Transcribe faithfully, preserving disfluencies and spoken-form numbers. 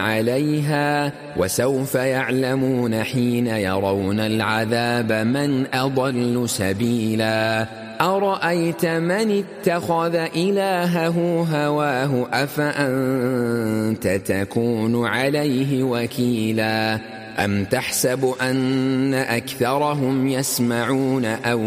عليها وسوف يعلمون حين يرون العذاب من أضل سبيلا أرأيت من اتخذ إلهه هواه أفأنت تكون عليه وكيلا أم تحسب أن أكثرهم يسمعون أو